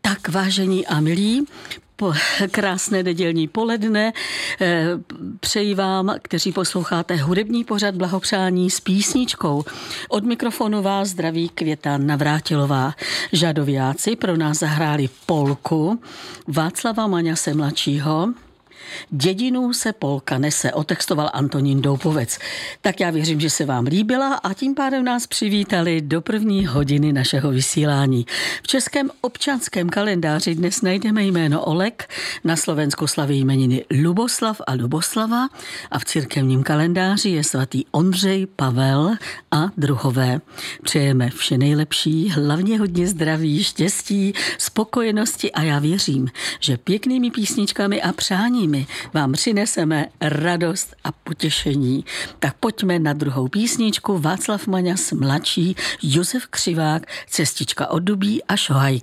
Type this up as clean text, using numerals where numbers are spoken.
Tak vážení a milí, krásné nedělní poledne. Přeji vám, kteří posloucháte hudební pořad Blahopřání s písničkou. Od mikrofonu vás zdraví Květa Navrátilová. Žadoviáci pro nás zahráli polku Václava Maňase mladšího. Dědinu se polka nese, otextoval Antonín Doupovec. Tak já věřím, že se vám líbila a tím pádem nás přivítali do první hodiny našeho vysílání. V českém občanském kalendáři dnes najdeme jméno Oleg, na Slovensku slaví jmeniny Luboslav a Luboslava a v církevním kalendáři je svatý Ondřej, Pavel a druhové. Přejeme vše nejlepší, hlavně hodně zdraví, štěstí, spokojenosti a já věřím, že pěknými písničkami a přáními vám přineseme radost a potěšení. Tak pojďme na druhou písničku. Václav Maňas mladší, Josef Křivák, Cestička od Dubí a Šohajka.